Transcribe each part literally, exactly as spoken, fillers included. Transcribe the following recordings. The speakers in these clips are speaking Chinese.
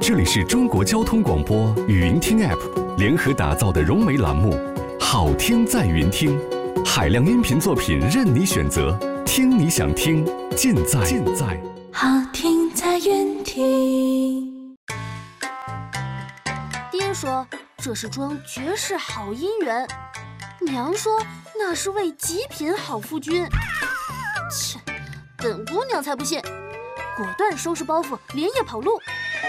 这里是中国交通广播语音听 App 联合打造的融媒栏目《好听在云听》，海量音频作品任你选择，听你想听，尽在尽在好听在云听。 爹说这是桩绝世好姻缘，娘说那是位极品好夫君。切，本姑娘才不信，果断收拾包袱，连夜跑路。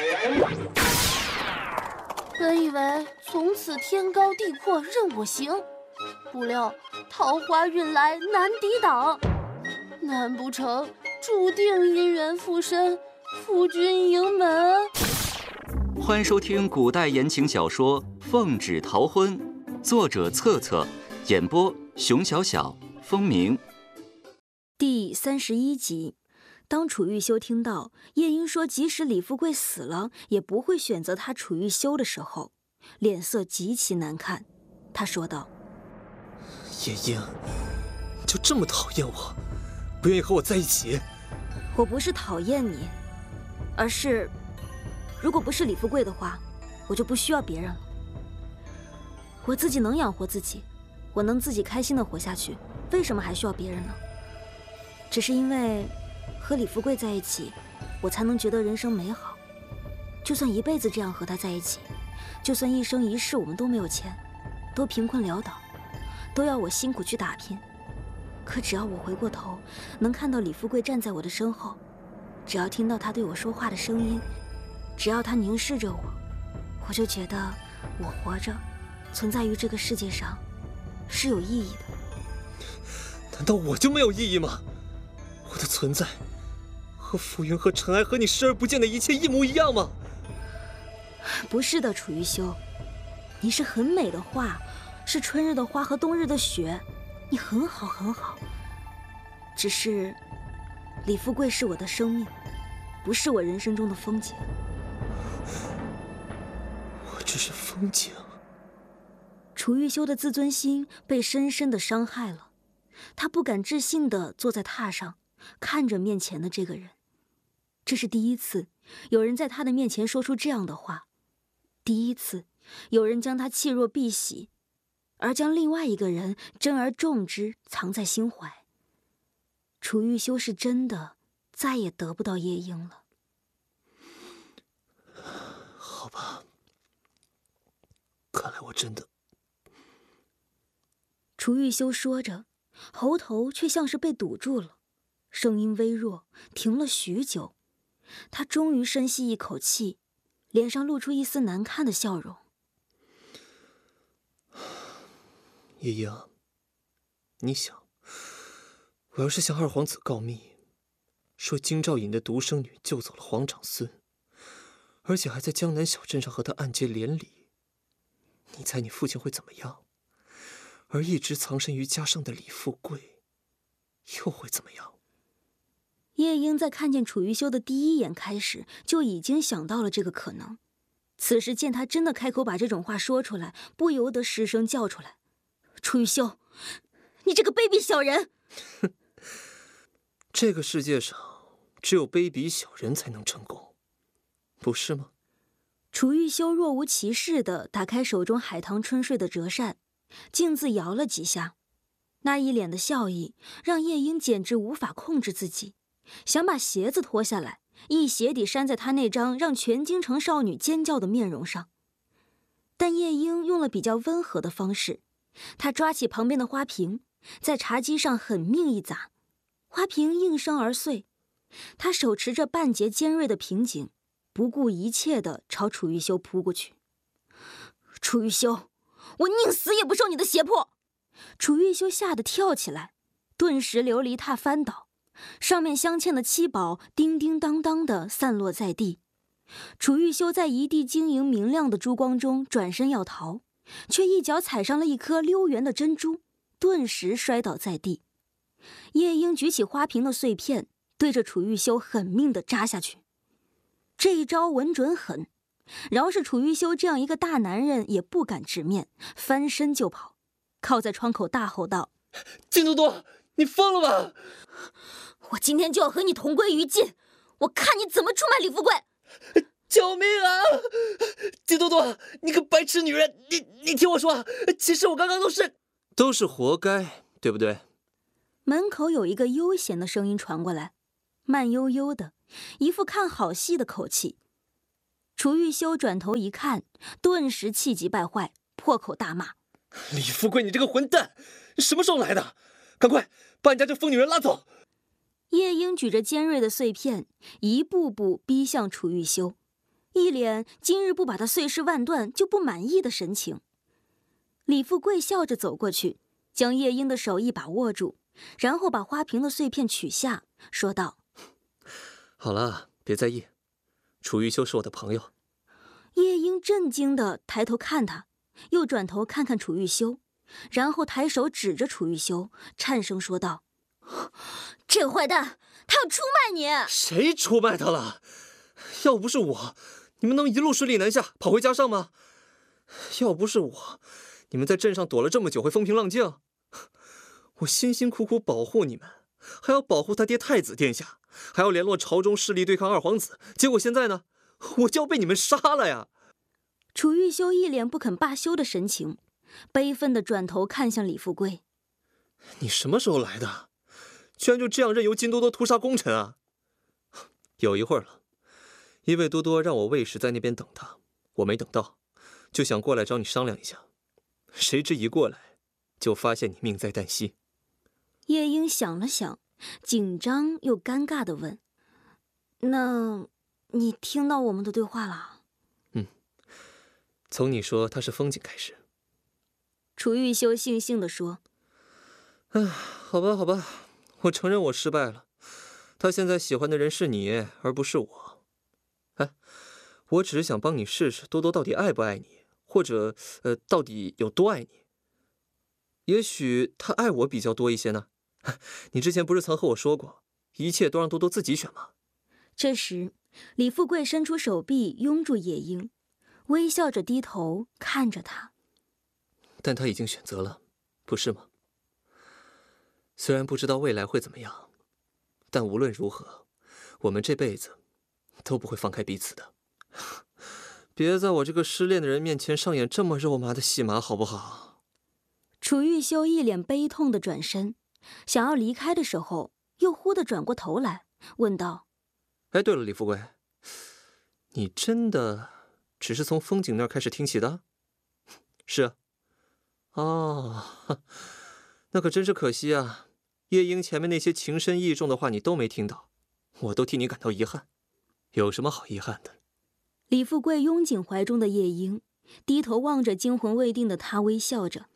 本以为从此天高地阔任我行，不料桃花运来难抵挡，难不成注定姻缘附身，夫君迎门？ 欢迎收听古代言情小说《奉旨逃婚》，作者策策，演播熊小小、风鸣。 第三十一集。当楚玉修听到夜莺说即使李富贵死了也不会选择他楚玉修的时候，脸色极其难看。他说道： 夜莺，你就这么讨厌我，不愿意和我在一起？ 我不是讨厌你，而是如果不是李富贵的话，我就不需要别人了。我自己能养活自己，我能自己开心的活下去，为什么还需要别人呢？只是因为和李富贵在一起，我才能觉得人生美好。就算一辈子这样和他在一起，就算一生一世我们都没有钱，都贫困潦倒，都要我辛苦去打拼，可只要我回过头能看到李富贵站在我的身后，只要听到他对我说话的声音，只要他凝视着我，我就觉得我活着，存在于这个世界上是有意义的。 难道我就没有意义吗？我的存在和浮云和尘埃和你视而不见的一切一模一样吗？ 不是的，楚玉修，你是很美的花，是春日的花和冬日的雪，你很好很好。只是李富贵是我的生命，不是我人生中的风景。 我只是风景。 楚玉修的自尊心被深深的伤害了，他不敢置信地坐在榻上，看着面前的这个人。这是第一次有人在他的面前说出这样的话，第一次有人将他弃若敝屣，而将另外一个人珍而重之，藏在心怀。楚玉修是真的再也得不到夜莺了。 好吧，看来我真的…… 楚玉修说着，喉头却像是被堵住了，声音微弱，停了许久。他终于深吸一口气，脸上露出一丝难看的笑容。 夜莺，你想，我要是向二皇子告密，说京兆尹的独生女救走了皇长孙，而且还在江南小镇上和他暗结连理，你猜你父亲会怎么样？而一直藏身于家上的李富贵又会怎么样？ 夜莺在看见楚玉修的第一眼开始就已经想到了这个可能，此时见他真的开口把这种话说出来，不由得失声叫出来：楚玉修，你这个卑鄙小人！ 这个世界上只有卑鄙小人才能成功，不是吗？ 楚玉修若无其事地打开手中海棠春睡的折扇，径自摇了几下，那一脸的笑意让夜莺简直无法控制自己，想把鞋子脱下来，一鞋底扇在他那张让全京城少女尖叫的面容上。但夜莺用了比较温和的方式，他抓起旁边的花瓶，在茶几上狠命一砸，花瓶应声而碎。他手持着半截尖锐的瓶颈，不顾一切地朝楚玉修扑过去。楚玉修，我宁死也不受你的胁迫！楚玉修吓得跳起来，顿时琉璃榻翻倒，上面镶嵌的七宝叮叮当当地散落在地。楚玉修在一地晶莹明亮的珠光中转身要逃，却一脚踩上了一颗溜圆的珍珠，顿时摔倒在地。夜莺举起花瓶的碎片，对着楚玉修狠命地扎下去。这一招稳准狠，饶是楚玉修这样一个大男人也不敢直面，翻身就跑，靠在窗口大吼道： 金都督，你疯了吧？ 我今天就要和你同归于尽，我看你怎么出卖李富贵！ 救救命啊！金多多，你个白痴女人，你你听我说，其实我刚刚都是都是活该，对不对？ 门口有一个悠闲的声音传过来，慢悠悠的，一副看好戏的口气。楚玉修转头一看，顿时气急败坏，破口大骂：“ 李富贵，你这个混蛋，什么时候来的？赶快把你家这疯女人拉走！” 夜莺举着尖锐的碎片，一步步逼向楚玉修，一脸今日不把他碎尸万段就不满意的神情。李富贵笑着走过去，将夜莺的手一把握住，然后把花瓶的碎片取下，说道：“ 好了，别在意，楚玉修是我的朋友。” 夜莺震惊地抬头看他，又转头看看楚玉修，然后抬手指着楚玉修，颤声说道：“这个坏蛋，他要出卖你！”“ 谁出卖他了？要不是我，你们能一路顺利南下，跑回家上吗？要不是我，你们在镇上躲了这么久，会风平浪静？我辛辛苦苦保护你们，还要保护他爹太子殿下，还要联络朝中势力对抗二皇子，结果现在呢，我就要被你们杀了呀！” 楚玉修一脸不肯罢休的神情，悲愤地转头看向李富贵：“ 你什么时候来的？居然就这样任由金多多屠杀功臣啊！”“有一会儿了，因为多多让我喂食在那边等他，我没等到，就想过来找你商量一下。谁知一过来，就发现你命在旦夕。” 夜莺想了想，紧张又尴尬地问：“那你听到我们的对话了？”“ 嗯，从你说他是风景开始。” 楚玉修悻悻地说：“ 唉，好吧，好吧，我承认我失败了。他现在喜欢的人是你，而不是我。哎，我只是想帮你试试多多到底爱不爱你，或者呃，到底有多爱你。也许他爱我比较多一些呢。你之前不是曾和我说过，一切都让多多自己选吗？” 这时，李富贵伸出手臂拥住夜莺，微笑着低头看着他。 “但他已经选择了，不是吗？虽然不知道未来会怎么样，但无论如何，我们这辈子都不会放开彼此的。别在我这个失恋的人面前上演这么肉麻的戏码，好不好？” 楚玉修一脸悲痛地转身，想要离开的时候，又忽地转过头来，问道：“ 哎，对了，李富贵，你真的只是从风景那儿开始听起的？”“是啊。”“哦，那可真是可惜啊！夜莺前面那些情深意重的话你都没听到，我都替你感到遗憾。有什么好遗憾的？” 李富贵拥紧怀中的夜莺，低头望着惊魂未定的他，微笑着。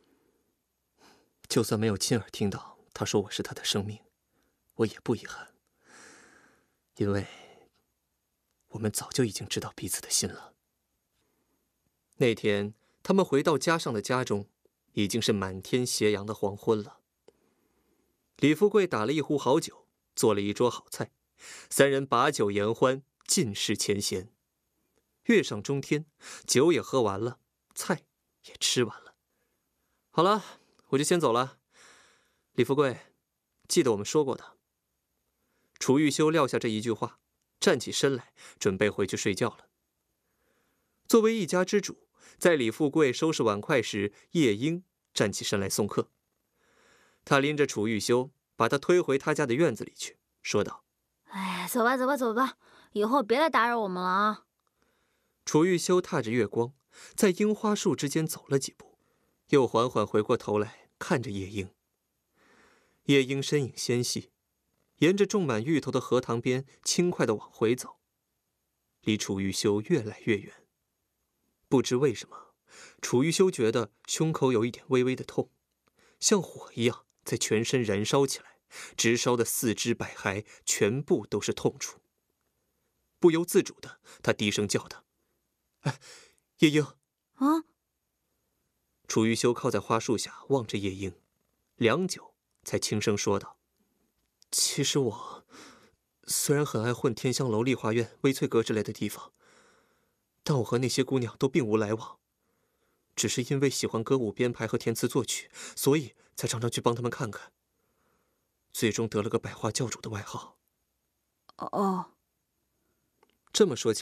“就算没有亲耳听到他说我是他的生命，我也不遗憾，因为我们早就已经知道彼此的心了。”那天他们回到家上的家中，已经是满天斜阳的黄昏了。李富贵打了一壶好酒，做了一桌好菜，三人把酒言欢，尽释前嫌。月上中天，酒也喝完了，菜也吃完了。好了，我就先走了。李富贵，记得我们说过的。楚玉修撂下这一句话，站起身来，准备回去睡觉了。作为一家之主，在李富贵收拾碗筷时，夜莺站起身来送客。他拎着楚玉修，把他推回他家的院子里去，说道：“ 哎，走吧，走吧，走吧，以后别来打扰我们了啊。” 楚玉修踏着月光，在樱花树之间走了几步，又缓缓回过头来看着夜莺。夜莺身影纤细，沿着种满芋头的荷塘边轻快地往回走，离楚玉修越来越远。不知为什么，楚玉修觉得胸口有一点微微的痛，像火一样在全身燃烧起来，直烧的四肢百骸全部都是痛处。不由自主的，他低声叫道：“哎，夜莺！” 啊！ 楚玉修靠在花树下望着夜莺，良久才轻声说道：“其实我虽然很爱混天香楼、丽华院、微翠阁之类的地方，但我和那些姑娘都并无来往，只是因为喜欢歌舞编排和填词作曲，所以才常常去帮他们看看，最终得了个百花教主的外号。” 哦。 这么说起来，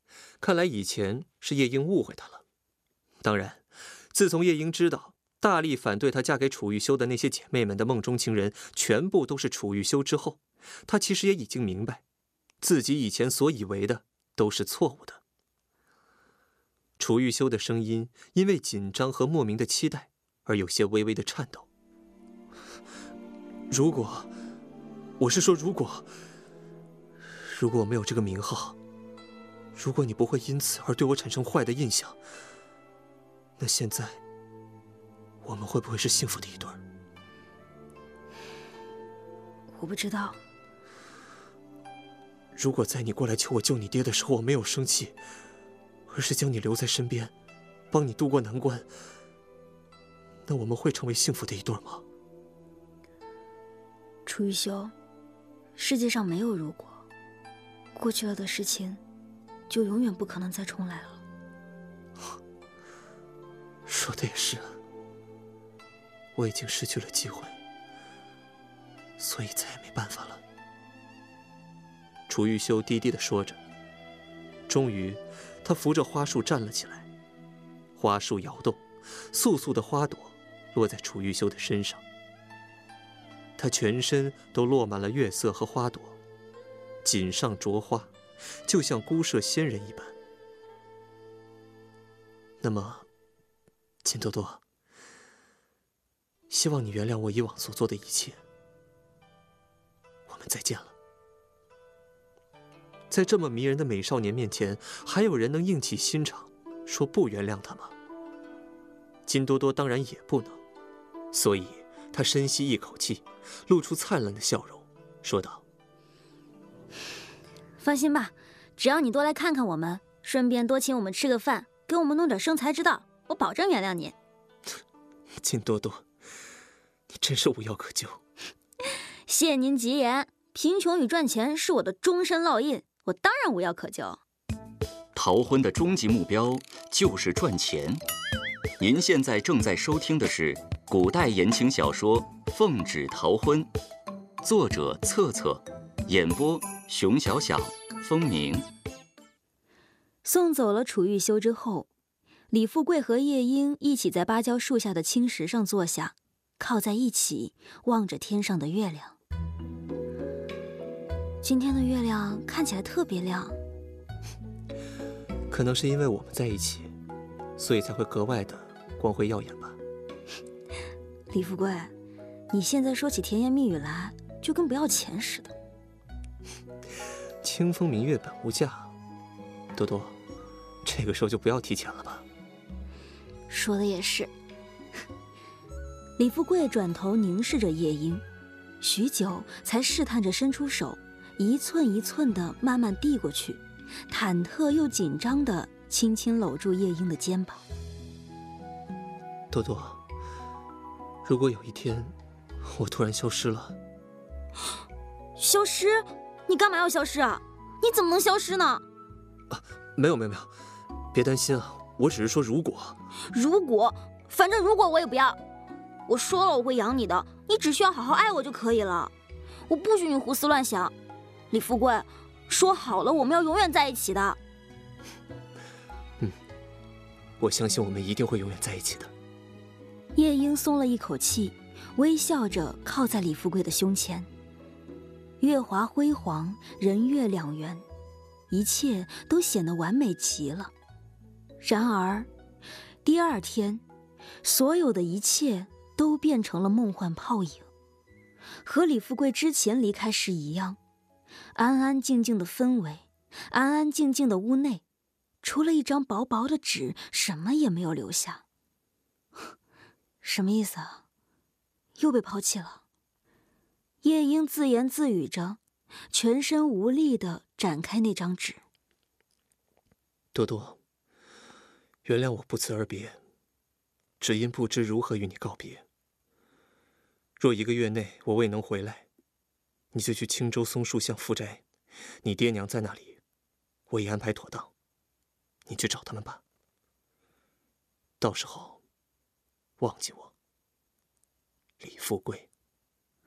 看来以前是夜莺误会他了。当然，自从夜莺知道大力反对她嫁给楚玉修的那些姐妹们的梦中情人全部都是楚玉修之后，她其实也已经明白，自己以前所以为的都是错误的。楚玉修的声音因为紧张和莫名的期待而有些微微的颤抖。如果，我是说如果，如果我没有这个名号，如果你不会因此而对我产生坏的印象，那现在我们会不会是幸福的一对儿？ 我不知道。 如果在你过来求我救你爹的时候，我没有生气，而是将你留在身边，帮你渡过难关，那我们会成为幸福的一对吗？ 楚玉修，世界上没有如果，过去了的事情就永远不可能再重来了。 说的也是，我已经失去了机会，所以再也没办法了。楚玉修低低地说着，终于他扶着花树站了起来，花树摇动，簌簌的花朵落在楚玉修的身上，他全身都落满了月色和花朵，锦上着花，就像孤舍仙人一般。那么金多多，希望你原谅我以往所做的一切，我们再见了。在这么迷人的美少年面前，还有人能硬起心肠说不原谅他吗？金多多当然也不能，所以他深吸一口气，露出灿烂的笑容，说道： 放心吧，只要你多来看看我们，顺便多请我们吃个饭，给我们弄点生财之道，我保证原谅你。 金多多，你真是无药可救。 谢您吉言，贫穷与赚钱是我的终身烙印，我当然无药可救。 逃婚的终极目标就是赚钱。您现在正在收听的是古代言情小说《奉旨逃婚》，作者策策，演播熊小小、风鸣。 送走了楚玉修之后，李富贵和夜莺一起在芭蕉树下的青石上坐下，靠在一起，望着天上的月亮。今天的月亮看起来特别亮， 可能是因为我们在一起，所以才会格外的光辉耀眼吧。 李富贵，你现在说起甜言蜜语来，就跟不要钱似的。 清风明月本无价，多多，这个时候就不要提钱了吧。 说的也是。李富贵转头凝视着夜莺，许久才试探着伸出手，一寸一寸地慢慢递过去，忐忑又紧张地轻轻搂住夜莺的肩膀。 多多，如果有一天我突然消失了…… 消失？你干嘛要消失啊？你怎么能消失呢？ 啊，没有没有没有，别担心啊，我只是说如果…… 如果，反正如果我也不要。我说了我会养你的，你只需要好好爱我就可以了。我不许你胡思乱想。李富贵，说好了我们要永远在一起的。 嗯，我相信我们一定会永远在一起的。 夜莺松了一口气，微笑着靠在李富贵的胸前。月华辉煌，人月两圆，一切都显得完美极了。然而第二天，所有的一切都变成了梦幻泡影，和李富贵之前离开时一样。安安静静的氛围，安安静静的屋内，除了一张薄薄的纸，什么也没有留下。什么意思啊？又被抛弃了？夜莺自言自语着，全身无力地展开那张纸。 多多，原谅我不辞而别，只因不知如何与你告别。若一个月内我未能回来，你就去青州松树巷富宅，你爹娘在那里，我已安排妥当，你去找他们吧。到时候忘记我，李富贵。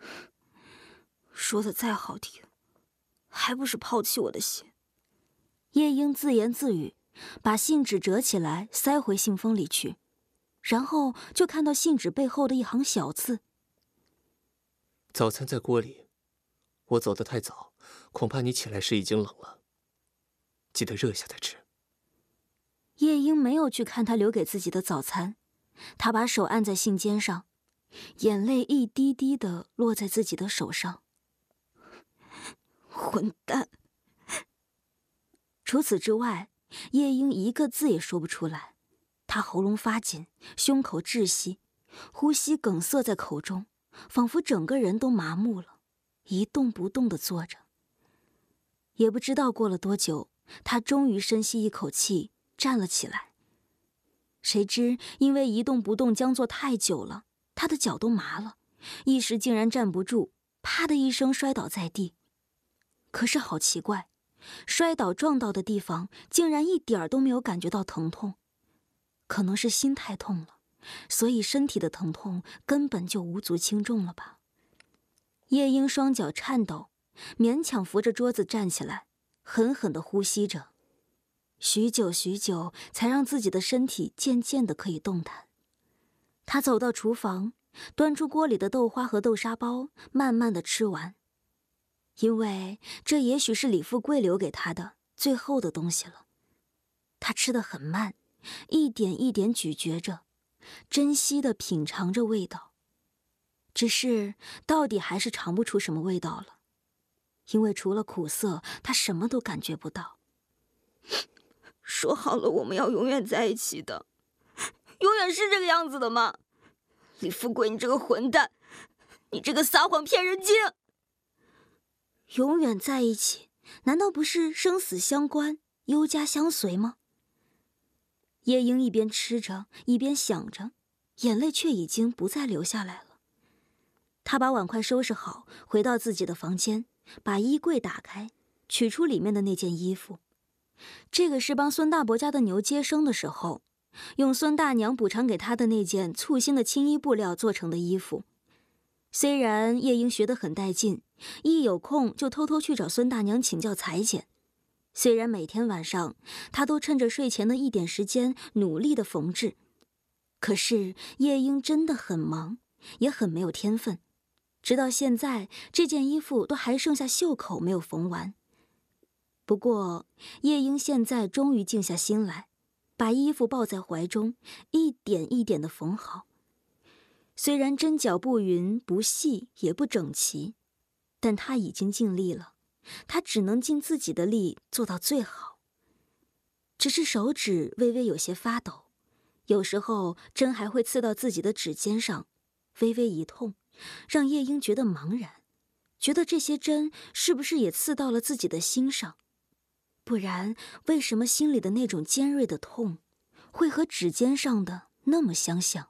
说的再好听，还不是抛弃我的心。 夜莺自言自语，把信纸折起来塞回信封里去，然后就看到信纸背后的一行小字： 早餐在锅里，我走得太早，恐怕你起来时已经冷了，记得热一下再吃。 夜莺没有去看他留给自己的早餐，他把手按在信笺上，眼泪一滴滴地落在自己的手上。混蛋！除此之外，夜莺一个字也说不出来。他喉咙发紧，胸口窒息，呼吸梗塞在口中，仿佛整个人都麻木了，一动不动地坐着。也不知道过了多久，他终于深吸一口气，站了起来。谁知因为一动不动僵坐太久了，他的脚都麻了，一时竟然站不住，啪的一声摔倒在地。可是好奇怪，摔倒撞到的地方竟然一点儿都没有感觉到疼痛。可能是心太痛了，所以身体的疼痛根本就无足轻重了吧。夜莺双脚颤抖，勉强扶着桌子站起来，狠狠地呼吸着。许久许久，才让自己的身体渐渐地可以动弹。他走到厨房，端出锅里的豆花和豆沙包，慢慢地吃完。因为这也许是李富贵留给他的最后的东西了。他吃得很慢，一点一点咀嚼着，珍惜地品尝着味道。只是到底还是尝不出什么味道了，因为除了苦涩，他什么都感觉不到。说好了我们要永远在一起的，永远是这个样子的吗？李富贵，你这个混蛋，你这个撒谎骗人精！永远在一起，难道不是生死相关、忧家相随吗？夜莺一边吃着，一边想着，眼泪却已经不再流下来了。他把碗筷收拾好，回到自己的房间，把衣柜打开，取出里面的那件衣服。这个是帮孙大伯家的牛接生的时候，用孙大娘补偿给他的那件簇新的青衣布料做成的衣服。虽然夜莺学得很带劲，一有空就偷偷去找孙大娘请教裁剪。虽然每天晚上他都趁着睡前的一点时间努力地缝制，可是夜莺真的很忙，也很没有天分。直到现在，这件衣服都还剩下袖口没有缝完。不过夜莺现在终于静下心来，把衣服抱在怀中，一点一点地缝好。虽然针脚不匀、不细也不整齐，但他已经尽力了，他只能尽自己的力做到最好。只是手指微微有些发抖，有时候针还会刺到自己的指尖上，微微一痛，让夜莺觉得茫然，觉得这些针是不是也刺到了自己的心上？不然为什么心里的那种尖锐的痛会和指尖上的那么相像？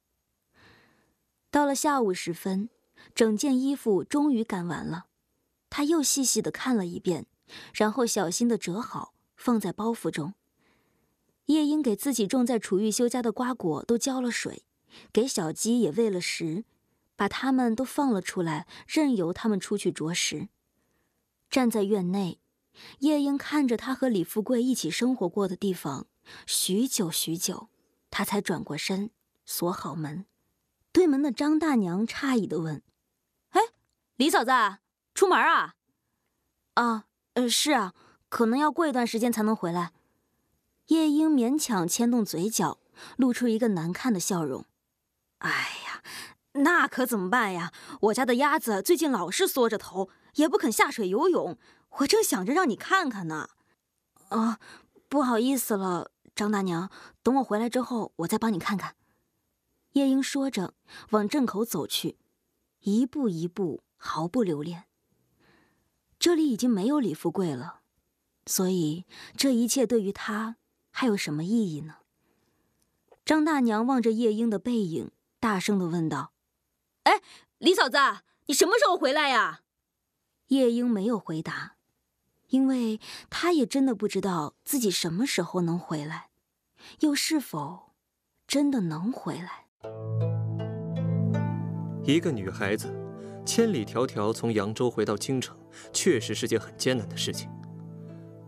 到了下午时分，整件衣服终于干完了，他又细细地看了一遍，然后小心地折好，放在包袱中。夜莺给自己种在楚玉修家的瓜果都浇了水，给小鸡也喂了食，把它们都放了出来，任由它们出去啄食。站在院内，夜莺看着他和李富贵一起生活过的地方，许久许久，他才转过身，锁好门。对门的张大娘诧异地问：“哎，李嫂子，出门啊？”“啊，呃，是啊，可能要过一段时间才能回来。”夜莺勉强牵动嘴角，露出一个难看的笑容。“哎呀，那可怎么办呀？我家的鸭子最近老是缩着头，也不肯下水游泳，我正想着让你看看呢。”“啊，不好意思了，张大娘，等我回来之后，我再帮你看看。”夜莺说着，往镇口走去，一步一步，毫不留恋。这里已经没有李富贵了，所以这一切对于他还有什么意义呢？张大娘望着夜莺的背影，大声地问道：“哎，李嫂子，你什么时候回来呀？”夜莺没有回答，因为她也真的不知道自己什么时候能回来，又是否真的能回来。 一个女孩子千里迢迢从扬州回到京城，确实是件很艰难的事情。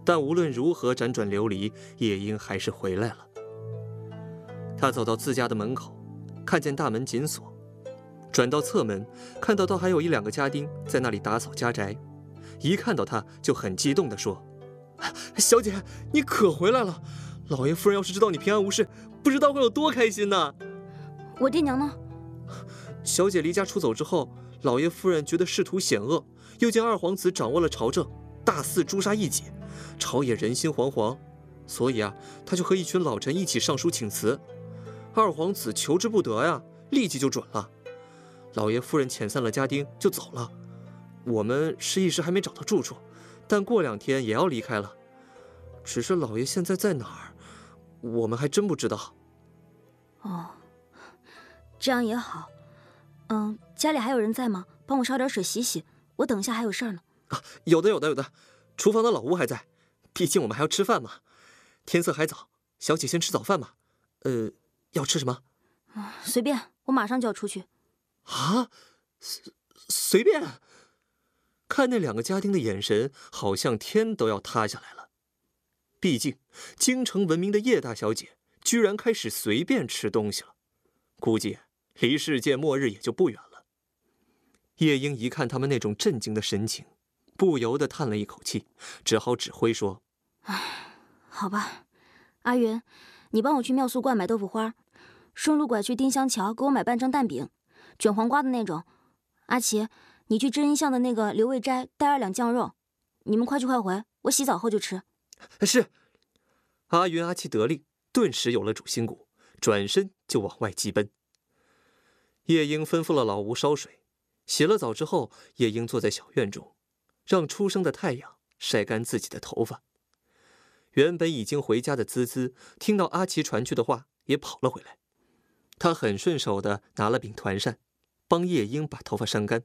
但无论如何辗转流离，夜莺还是回来了。他走到自家的门口，看见大门紧锁，转到侧门，看到倒还有一两个家丁在那里打扫家宅。一看到他，就很激动地说：“小姐，你可回来了！老爷夫人要是知道你平安无事，不知道会有多开心呢。” 我爹娘呢？ 小姐离家出走之后，老爷夫人觉得仕途险恶，又见二皇子掌握了朝政，大肆诛杀异己，朝野人心惶惶，所以啊，他就和一群老臣一起上书请辞。二皇子求之不得呀，立即就准了。老爷夫人遣散了家丁就走了。我们是一时还没找到住处，但过两天也要离开了。只是老爷现在在哪儿，我们还真不知道。 哦，这样也好。嗯，家里还有人在吗？帮我烧点水洗洗，我等一下还有事儿呢。 啊，有的有的有的，厨房的老吴还在，毕竟我们还要吃饭嘛。天色还早，小姐先吃早饭吧。呃，要吃什么？ 啊，随便，我马上就要出去。 啊，随随便。看那两个家丁的眼神，好像天都要塌下来了。毕竟京城闻名的叶大小姐，居然开始随便吃东西了，估计离世界末日也就不远了。夜莺一看他们那种震惊的神情，不由得叹了一口气，只好指挥说：“ 唉，好吧，阿云，你帮我去妙素观买豆腐花，顺路拐去丁香桥给我买半张蛋饼，卷黄瓜的那种。阿奇，你去知音巷的那个刘味斋带二两酱肉，你们快去快回，我洗澡后就吃。” 是。阿云、阿七得令，顿时有了主心骨，转身就往外急奔。夜莺吩咐了老吴烧水，洗了澡之后，夜莺坐在小院中，让初升的太阳晒干自己的头发。原本已经回家的滋滋，听到阿奇传去的话，也跑了回来。他很顺手地拿了柄团扇，帮夜莺把头发扇干。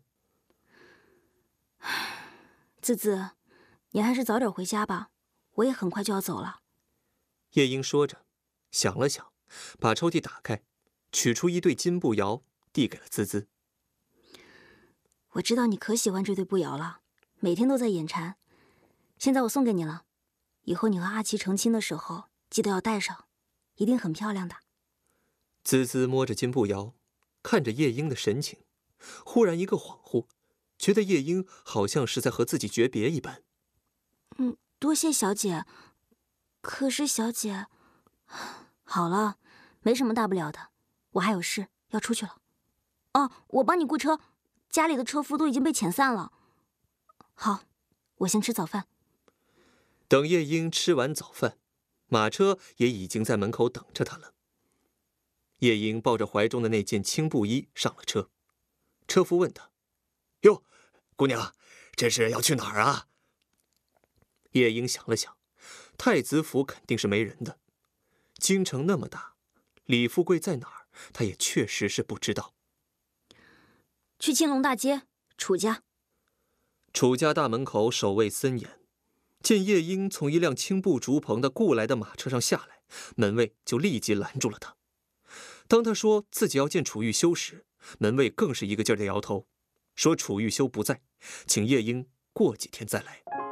滋滋，你还是早点回家吧，我也很快就要走了。 夜莺说着，想了想，把抽屉打开，取出一对金步摇，递给了滋滋。 我知道你可喜欢这对步摇了，每天都在眼馋。现在我送给你了，以后你和阿奇成亲的时候，记得要戴上，一定很漂亮的。 滋滋摸着金步摇，看着夜莺的神情，忽然一个恍惚，觉得夜莺好像是在和自己诀别一般。 嗯，多谢小姐。可是小姐，好了，没什么大不了的，我还有事要出去了。哦，我帮你雇车，家里的车夫都已经被遣散了。好，我先吃早饭。 等夜莺吃完早饭，马车也已经在门口等着他了。夜莺抱着怀中的那件青布衣上了车，车夫问他：“哟，姑娘，这是要去哪儿啊？”夜莺想了想，太子府肯定是没人的，京城那么大，李富贵在哪儿，他也确实是不知道。 去青龙大街，楚家。 楚家大门口守卫森严，见夜莺从一辆青布竹棚的雇来的马车上下来，门卫就立即拦住了他。当他说自己要见楚玉修时，门卫更是一个劲儿的摇头，说楚玉修不在，请夜莺过几天再来。